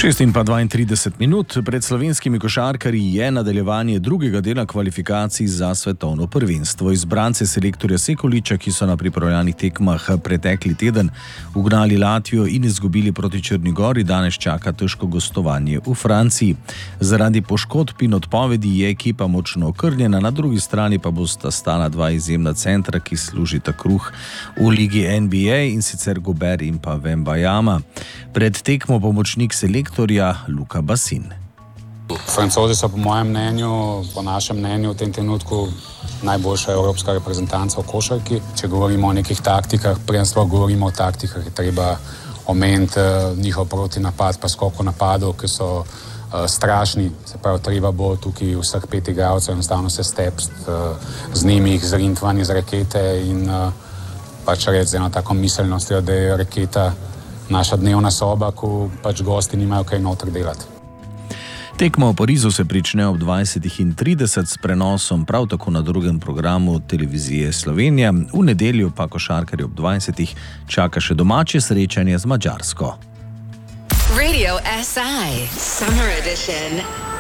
6:32 pred slovenskimi košarkarji je nadaljevanje drugega dela kvalifikacij za svetovno prvenstvo. Izbrance selektorja Sekuliča, ki so na pripravljalnih tekmah pretekli teden ugnali Latvijo in izgubili proti Črni Gori, danes čaka težko gostovanje v Franciji. Zaradi poškodb in odpovedi je ekipa močno okrnjena, na drugi strani pa bosta stala dva izjemna centra, ki služita kruh v ligi NBA, in sicer Gobert in pa Wembanyama. Pred tekmo pomočnik selektorja Luka Basin. Francozi so po našem mnenju v tem trenutku najboljša evropska reprezentanca v košarki. Če govorimo o nekih taktikah, prvenstvo govorimo o taktikah, je treba omeniti njihov protinapad pa skok v napadu, ki so strašni. Se pravi, treba bo tukaj vseh 5 igralcev enostavno se stepst z njimi, jih zrintvani iz rakete in pač reči z eno tako miselnostjo, da je raketa naša dnevna soba, ko pač gosti nimajo kaj noter delati. Tekma v Parizu se prične ob 20:30 s prenosom prav tako na drugem programu televizije Slovenija. V nedeljo pa košarkarji ob 20:00 čaka še domače srečanje z Madžarsko. Radio SI Summer Edition.